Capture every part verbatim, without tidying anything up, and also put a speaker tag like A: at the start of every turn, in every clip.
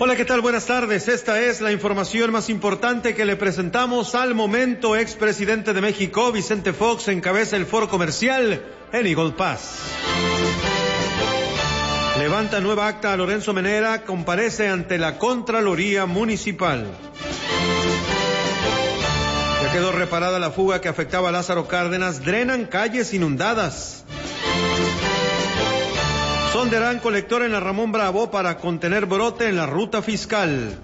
A: Hola, ¿qué tal? Buenas tardes. Esta es la información más importante que le presentamos al momento. Expresidente de México, Vicente Fox, encabeza el foro comercial en Eagle Pass. Levanta nueva acta a Lorenzo Menera, comparece ante la Contraloría Municipal. Ya quedó reparada la fuga que afectaba a Lázaro Cárdenas, drenan calles inundadas. Sondearán colector en la Ramón Bravo para contener brote en la ruta fiscal.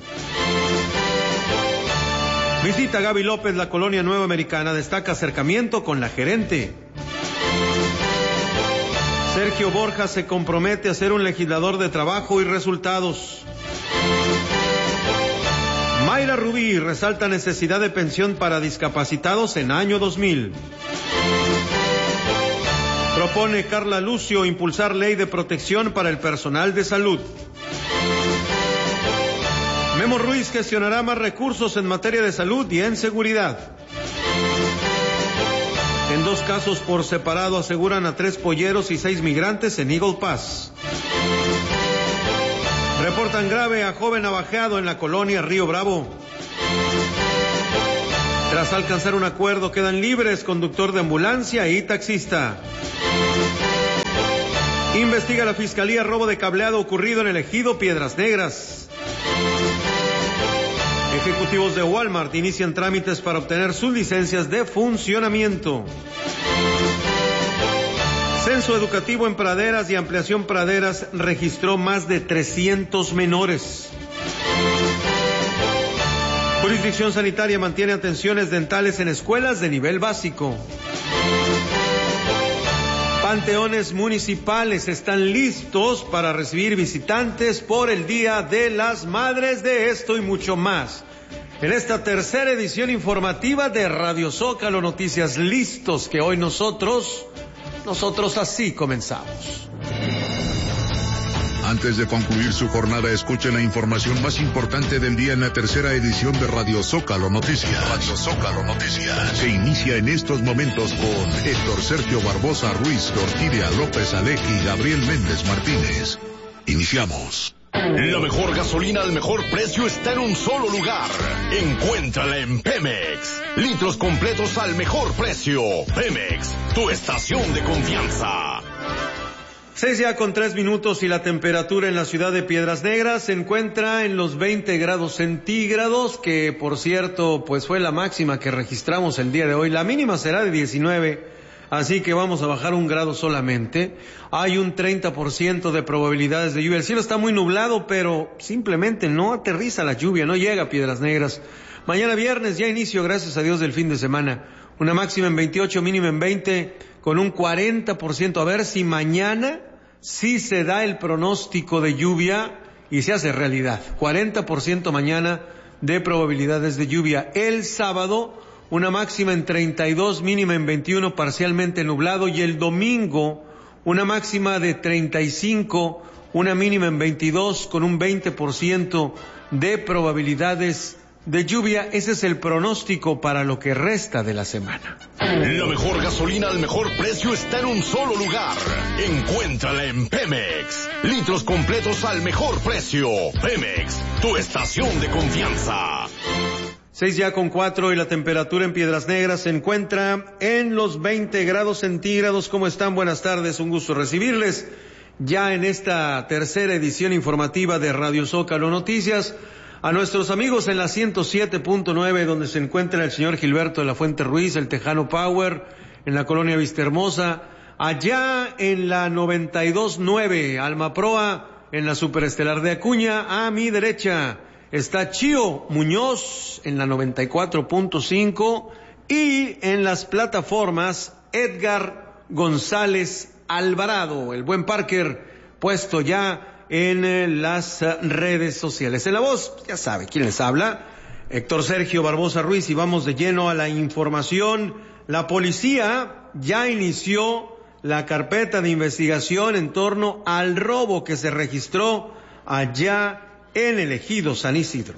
A: Visita Gaby López la colonia Nueva Americana, destaca acercamiento con la gerente. Sergio Borja se compromete a ser un legislador de trabajo y resultados. Mayra Rubí resalta necesidad de pensión para discapacitados en año dos mil. Propone Carla Lucio impulsar ley de protección para el personal de salud. Memo Ruiz gestionará más recursos en materia de salud y en seguridad. En dos casos por separado aseguran a tres polleros y seis migrantes en Eagle Pass. Reportan grave a joven navajeado en la colonia Río Bravo. Tras alcanzar un acuerdo quedan libres conductor de ambulancia y taxista. Investiga la Fiscalía robo de cableado ocurrido en el ejido Piedras Negras. Ejecutivos de Walmart inician trámites para obtener sus licencias de funcionamiento. Censo educativo en praderas y ampliación praderas registró más de trescientos menores. Jurisdicción sanitaria mantiene atenciones dentales en escuelas de nivel básico. Panteones municipales están listos para recibir visitantes por el Día de las Madres. De esto y mucho más en esta tercera edición informativa de Radio Zócalo Noticias. Listos que hoy nosotros, nosotros así comenzamos.
B: Antes de concluir su jornada, escuchen la información más importante del día en la tercera edición de Radio Zócalo Noticias. Radio Zócalo Noticias. Se inicia en estos momentos con Héctor Sergio Barbosa Ruiz, Orquídea López Aleji y Gabriel Méndez Martínez. Iniciamos.
C: La mejor gasolina al mejor precio está en un solo lugar. Encuéntrala en Pemex. Litros completos al mejor precio. Pemex, tu estación de confianza.
A: Seis ya con tres minutos y la temperatura en la ciudad de Piedras Negras se encuentra en los veinte grados centígrados, que por cierto, pues fue la máxima que registramos el día de hoy. La mínima será de diecinueve, así que vamos a bajar un grado solamente. Hay un treinta por ciento de probabilidades de lluvia. El cielo está muy nublado, pero simplemente no aterriza la lluvia, no llega a Piedras Negras. Mañana viernes ya inicio, gracias a Dios, del fin de semana. Una máxima en veintiocho, mínima en veinte, con un cuarenta por ciento. A ver si mañana sí se da el pronóstico de lluvia y se hace realidad. cuarenta por ciento mañana de probabilidades de lluvia. El sábado, una máxima en treinta y dos, mínima en veintiuno, parcialmente nublado. Y el domingo, una máxima de treinta y cinco, una mínima en veintidós, con un veinte por ciento de probabilidades de lluvia. Ese es el pronóstico para lo que resta de la semana.
C: La mejor gasolina al mejor precio está en un solo lugar. Encuéntrala en Pemex. Litros completos al mejor precio. Pemex, tu estación de confianza.
A: Seis ya con cuatro y la temperatura en Piedras Negras se encuentra en los veinte grados centígrados. ¿Cómo están? Buenas tardes, un gusto recibirles ya en esta tercera edición informativa de Radio Zócalo Noticias. A nuestros amigos en la ciento siete punto nueve, donde se encuentra el señor Gilberto de la Fuente Ruiz, el Tejano Power, en la colonia Vistahermosa. Allá en la noventa y dos punto nueve, Alma Proa, en la Superestelar de Acuña. A mi derecha está Chío Muñoz, en la noventa y cuatro punto cinco. Y en las plataformas, Edgar González Alvarado, el buen Parker, puesto ya en las redes sociales. En la voz, ya sabe quién les habla, Héctor Sergio Barbosa Ruiz, y vamos de lleno a la información. La policía ya inició la carpeta de investigación en torno al robo que se registró allá en el ejido San Isidro.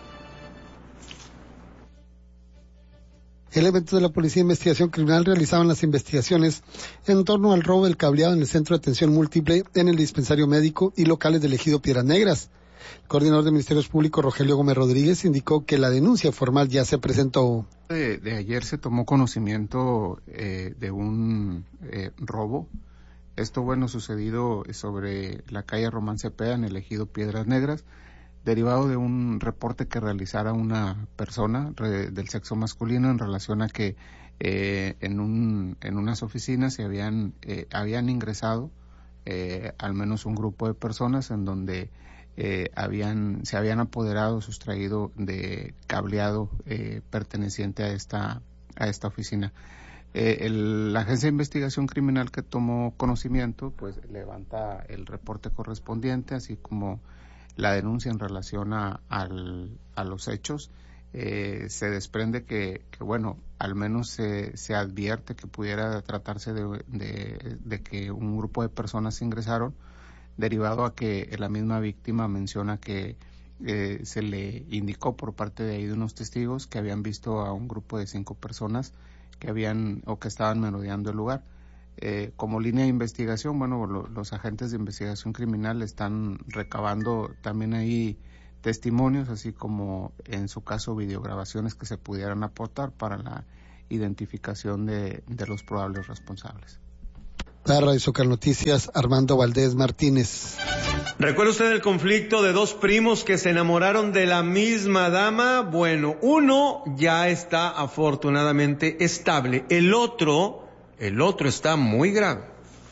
D: Elementos de la Policía de Investigación Criminal realizaban las investigaciones en torno al robo del cableado en el Centro de Atención Múltiple en el dispensario médico y locales del ejido Piedras Negras. El coordinador de Ministerios Públicos, Rogelio Gómez Rodríguez, indicó que la denuncia formal ya se presentó.
E: De, de ayer se tomó conocimiento eh, de un eh, robo. Esto, bueno, sucedido sobre la calle Román Cepeda, en el ejido Piedras Negras, derivado de un reporte que realizara una persona re, del sexo masculino en relación a que eh, en, un, en unas oficinas se habían, eh, habían ingresado eh, al menos un grupo de personas en donde eh, habían, se habían apoderado, sustraído de cableado eh, perteneciente a esta, a esta oficina. Eh, el, la Agencia de Investigación Criminal que tomó conocimiento, pues levanta el reporte correspondiente, así como la denuncia en relación a, al, a los hechos. Eh, se desprende que, que, bueno, al menos se, se advierte que pudiera tratarse de, de, de que un grupo de personas ingresaron, derivado a que la misma víctima menciona que eh, se le indicó por parte de ahí de unos testigos que habían visto a un grupo de cinco personas que habían o que estaban merodeando el lugar. Eh, como línea de investigación, bueno, lo, los agentes de investigación criminal están recabando también ahí testimonios, así como en su caso videograbaciones que se pudieran aportar para la identificación de, de los probables responsables.
D: Para Radio Zócalo Noticias, Armando Valdés Martínez.
A: ¿Recuerda usted el conflicto de dos primos que se enamoraron de la misma dama? Bueno, uno ya está afortunadamente estable, el otro, el otro está muy grave.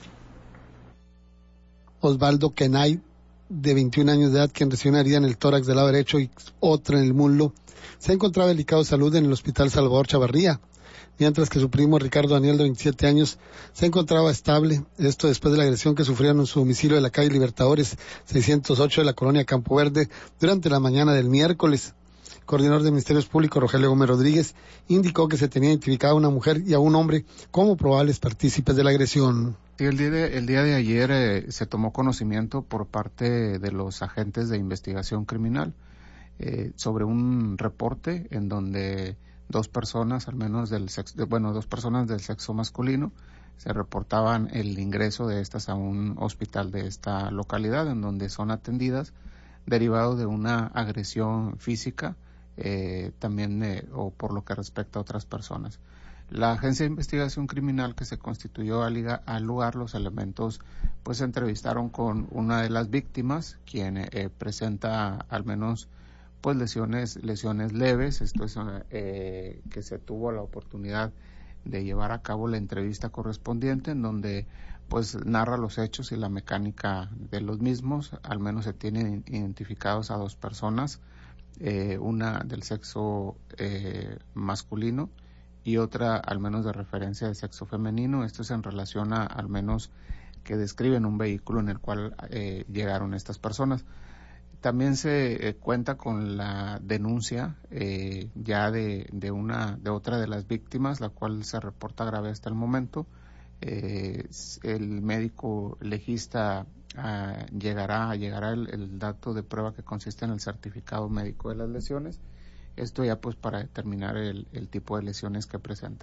D: Osvaldo Kenay, de veintiún años de edad, quien recibió una herida en el tórax del lado derecho y otra en el muslo, se encontraba delicado de salud en el Hospital Salvador Chavarría, mientras que su primo Ricardo Daniel, de veintisiete años, se encontraba estable, esto después de la agresión que sufrieron en su domicilio de la calle Libertadores seiscientos ocho de la colonia Campo Verde durante la mañana del miércoles. El coordinador de Ministerios Públicos, Rogelio Gómez Rodríguez, indicó que se tenía identificado a una mujer y a un hombre como probables partícipes de la agresión.
E: Sí, el día de, el día de ayer eh, se tomó conocimiento por parte de los agentes de investigación criminal eh, sobre un reporte en donde dos personas, al menos del sexo, bueno, dos personas del sexo masculino, se reportaban el ingreso de estas a un hospital de esta localidad, en donde son atendidas derivado de una agresión física, eh, también eh, o por lo que respecta a otras personas. La Agencia de Investigación Criminal que se constituyó al, al lugar, los elementos, pues se entrevistaron con una de las víctimas, quien eh, presenta al menos pues lesiones lesiones leves. Esto es eh, que se tuvo la oportunidad de llevar a cabo la entrevista correspondiente, en donde pues narra los hechos y la mecánica de los mismos. Al menos se tienen identificados a dos personas, eh, una del sexo eh, masculino y otra al menos de referencia de sexo femenino. Esto es en relación a al menos que describen un vehículo en el cual eh, llegaron estas personas. También se eh, cuenta con la denuncia eh, ya de, de una de otra de las víctimas, la cual se reporta grave hasta el momento. Eh, el médico legista ah, llegará llegará el, el dato de prueba que consiste en el certificado médico de las lesiones. Esto ya pues para determinar el, el tipo de lesiones que presenta.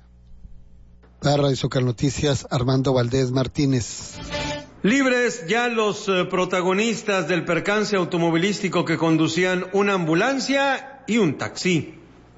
D: Para Radio Zócalo Noticias, Armando Valdés Martínez.
A: Libres ya los eh, protagonistas del percance automovilístico que conducían una ambulancia y un taxi.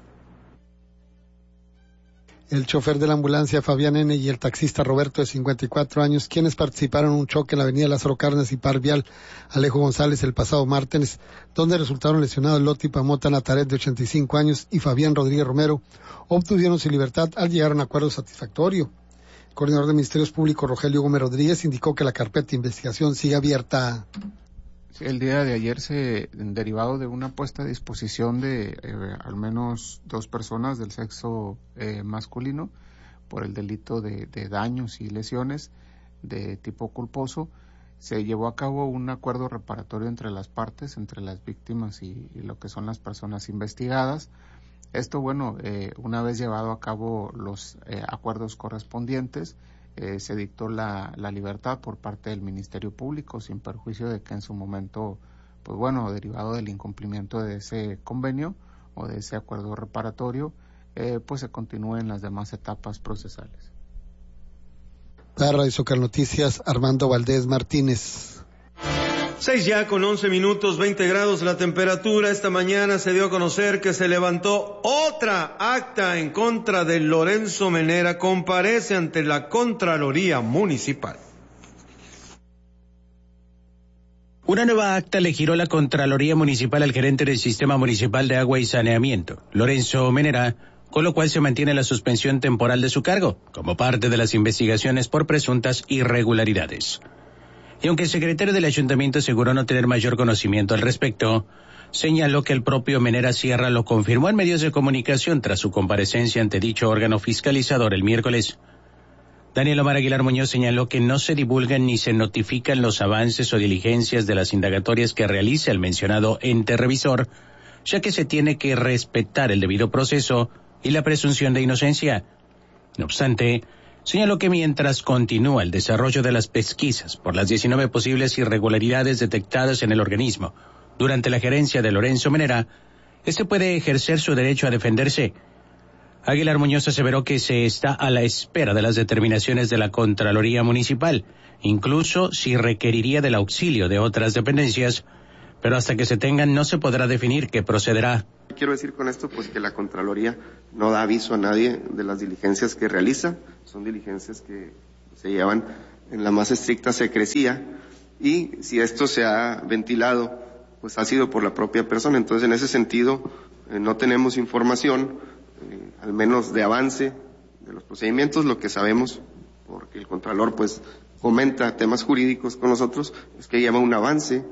D: El chofer de la ambulancia, Fabián N., y el taxista Roberto, de cincuenta y cuatro años, quienes participaron en un choque en la avenida Lázaro Cárdenas y Par Vial Alejo González el pasado martes, donde resultaron lesionados Loti Pamota Nataret, de ochenta y cinco años, y Fabián Rodríguez Romero, obtuvieron su libertad al llegar a un acuerdo satisfactorio. El coordinador de Ministerios Públicos, Rogelio Gómez Rodríguez, indicó que la carpeta de investigación sigue abierta.
E: El día de ayer se, derivado de una puesta a disposición de eh, al menos dos personas del sexo eh, masculino por el delito de, de daños y lesiones de tipo culposo, se llevó a cabo un acuerdo reparatorio entre las partes, entre las víctimas y, y lo que son las personas investigadas. Esto, bueno, eh, una vez llevado a cabo los eh, acuerdos correspondientes, Eh, se dictó la, la libertad por parte del Ministerio Público, sin perjuicio de que en su momento, pues bueno, derivado del incumplimiento de ese convenio o de ese acuerdo reparatorio, eh, pues se continúen las demás etapas procesales.
D: Para Radio Zócalo Noticias, Armando Valdés Martínez.
A: Seis ya con once minutos, veinte grados la temperatura. Esta mañana se dio a conocer que se levantó otra acta en contra de Lorenzo Menera. Comparece ante la Contraloría Municipal.
F: Una nueva acta le giró la Contraloría Municipal al gerente del Sistema Municipal de Agua y Saneamiento, Lorenzo Menera, con lo cual se mantiene la suspensión temporal de su cargo, como parte de las investigaciones por presuntas irregularidades. Y aunque el secretario del ayuntamiento aseguró no tener mayor conocimiento al respecto, señaló que el propio Menera Sierra lo confirmó en medios de comunicación tras su comparecencia ante dicho órgano fiscalizador el miércoles. Daniel Omar Aguilar Muñoz señaló que no se divulgan ni se notifican los avances o diligencias de las indagatorias que realiza el mencionado ente revisor, ya que se tiene que respetar el debido proceso y la presunción de inocencia. No obstante, señaló que mientras continúa el desarrollo de las pesquisas por las diecinueve posibles irregularidades detectadas en el organismo durante la gerencia de Lorenzo Menera, este puede ejercer su derecho a defenderse. Aguilar Muñoz aseveró que se está a la espera de las determinaciones de la Contraloría Municipal, incluso si requeriría del auxilio de otras dependencias, pero hasta que se tengan no se podrá definir qué procederá.
G: Quiero decir con esto pues que la Contraloría no da aviso a nadie de las diligencias que realiza, son diligencias que se llevan en la más estricta secrecía y si esto se ha ventilado pues ha sido por la propia persona, entonces en ese sentido eh, no tenemos información, eh, al menos de avance de los procedimientos. Lo que sabemos, porque el Contralor pues comenta temas jurídicos con nosotros, es que lleva un avance, eh,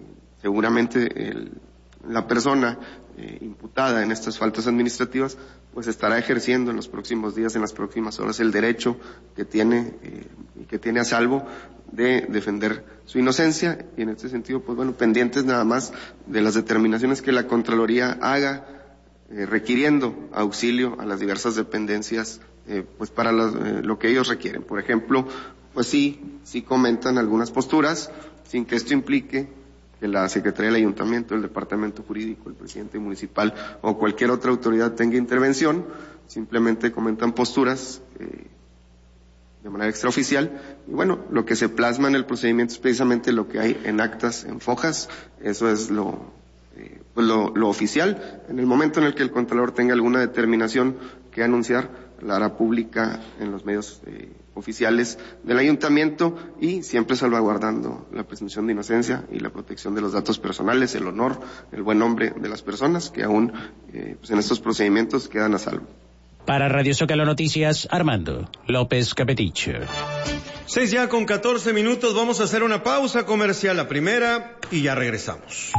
G: seguramente el, la persona eh, imputada en estas faltas administrativas pues estará ejerciendo en los próximos días, en las próximas horas, el derecho que tiene eh, y que tiene a salvo de defender su inocencia, y en este sentido pues bueno, pendientes nada más de las determinaciones que la Contraloría haga, eh, requiriendo auxilio a las diversas dependencias eh, pues para las, eh, lo que ellos requieren. Por ejemplo, pues sí, sí comentan algunas posturas, sin que esto implique que la Secretaría del Ayuntamiento, el Departamento Jurídico, el Presidente Municipal o cualquier otra autoridad tenga intervención, simplemente comentan posturas eh, de manera extraoficial, y bueno, lo que se plasma en el procedimiento es precisamente lo que hay en actas, en fojas, eso es lo, eh, pues lo, lo oficial. En el momento en el que el Contralor tenga alguna determinación que anunciar, la hará pública en los medios eh, oficiales del Ayuntamiento y siempre salvaguardando la presunción de inocencia y la protección de los datos personales, el honor, el buen nombre de las personas que aún eh, pues en estos procedimientos quedan a salvo.
F: Para Radio Zócalo Noticias, Armando López Capeticho.
A: Seis ya con catorce minutos, vamos a hacer una pausa comercial, la primera, y ya regresamos.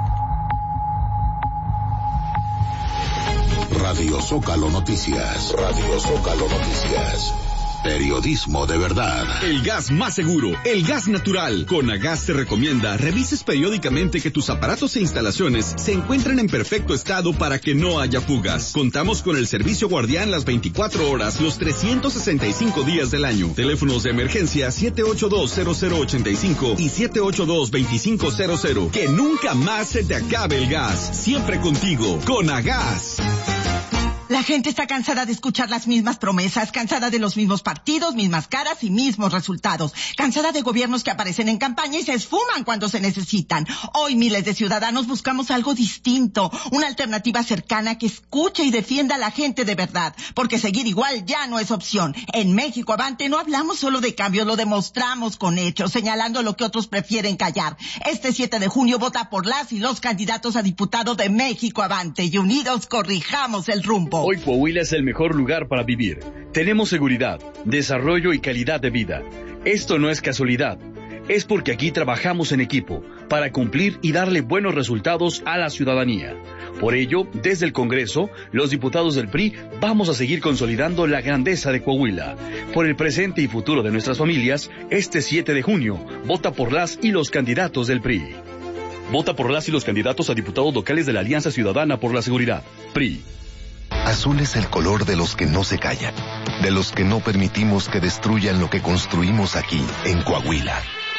B: Radio Zócalo Noticias. Radio Zócalo Noticias. Periodismo de verdad.
C: El gas más seguro, el gas natural. Conagas te recomienda revises periódicamente que tus aparatos e instalaciones se encuentren en perfecto estado para que no haya fugas. Contamos con el servicio guardián las veinticuatro horas, los trescientos sesenta y cinco días del año. Teléfonos de emergencia siete ocho dos cero cero ocho cinco y siete ocho dos dos cinco cero cero. Que nunca más se te acabe el gas. Siempre contigo. Conagas.
H: La gente está cansada de escuchar las mismas promesas, cansada de los mismos partidos, mismas caras y mismos resultados, cansada de gobiernos que aparecen en campaña y se esfuman cuando se necesitan. Hoy miles de ciudadanos buscamos algo distinto, una alternativa cercana que escuche y defienda a la gente de verdad, porque seguir igual ya no es opción. En México Avante no hablamos solo de cambios, lo demostramos con hechos, señalando lo que otros prefieren callar. Este siete de junio vota por las y los candidatos a diputados de México Avante y unidos corrijamos el rumbo.
I: Hoy Coahuila es el mejor lugar para vivir. Tenemos seguridad, desarrollo y calidad de vida. Esto no es casualidad. Es porque aquí trabajamos en equipo para cumplir y darle buenos resultados a la ciudadanía. Por ello, desde el Congreso, los diputados del P R I vamos a seguir consolidando la grandeza de Coahuila. Por el presente y futuro de nuestras familias, este siete de junio, vota por las y los candidatos del P R I. Vota por las y los candidatos a diputados locales de la Alianza Ciudadana por la Seguridad, P R I.
B: Azul es el color de los que no se callan, de los que no permitimos que destruyan lo que construimos aquí, en Coahuila.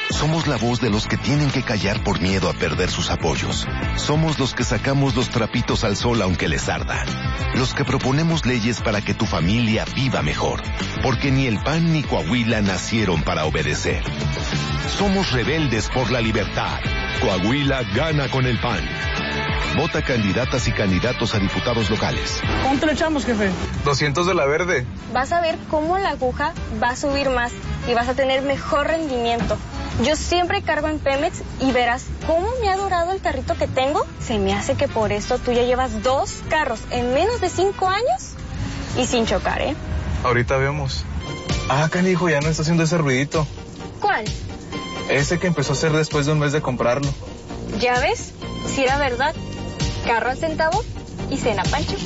C: Somos la voz de los que tienen que callar por miedo a perder sus apoyos. Somos los que sacamos los trapitos al sol aunque les arda. Los que proponemos leyes para que tu familia viva mejor. Porque ni el P A N ni Coahuila nacieron para obedecer. Somos rebeldes por la libertad. Coahuila gana con el P A N. Vota candidatas y candidatos a diputados locales.
J: ¿Cuánto le echamos, jefe?
K: doscientos de la verde.
L: Vas a ver cómo la aguja va a subir más y vas a tener mejor rendimiento. Yo siempre cargo en Pemex y verás cómo me ha durado el carrito que tengo. Se me hace que por eso tú ya llevas dos carros en menos de cinco años y sin chocar, ¿eh?
K: Ahorita vemos. Ah, canijo, ya no está haciendo ese ruidito.
L: ¿Cuál?
K: Ese que empezó a hacer después de un mes de comprarlo.
L: ¿Ya ves? Si era verdad. Carro al centavo y cena Pancho.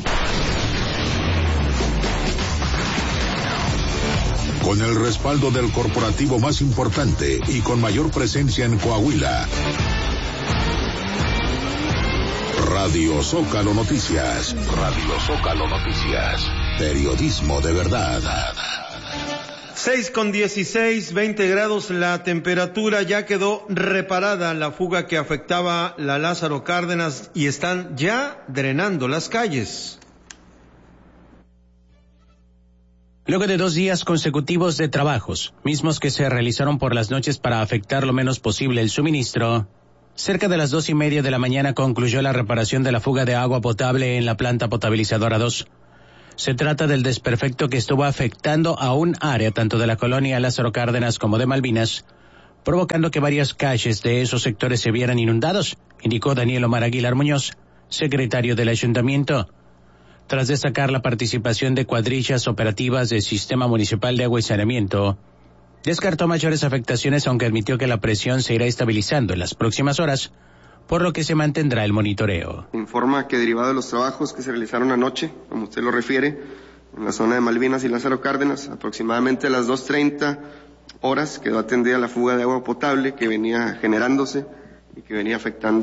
B: Con el respaldo del corporativo más importante y con mayor presencia en Coahuila. Radio Zócalo Noticias. Radio Zócalo Noticias. Periodismo de verdad.
A: seis con dieciséis, veinte grados la temperatura, ya quedó reparada la fuga que afectaba la Lázaro Cárdenas y están ya drenando las calles.
F: Luego de dos días consecutivos de trabajos, mismos que se realizaron por las noches para afectar lo menos posible el suministro, cerca de las dos y media de la mañana concluyó la reparación de la fuga de agua potable en la planta potabilizadora dos. Se trata del desperfecto que estuvo afectando a un área tanto de la colonia Lázaro Cárdenas como de Malvinas, provocando que varias calles de esos sectores se vieran inundados, indicó Daniel Omar Aguilar Muñoz, secretario del ayuntamiento. Tras destacar la participación de cuadrillas operativas del Sistema Municipal de Agua y Saneamiento, descartó mayores afectaciones, aunque admitió que la presión se irá estabilizando en las próximas horas, por lo que se mantendrá el monitoreo.
G: Informa que derivado de los trabajos que se realizaron anoche, como usted lo refiere, en la zona de Malvinas y Lázaro Cárdenas, aproximadamente a las dos treinta horas quedó atendida la fuga de agua potable que venía generándose y que venía afectando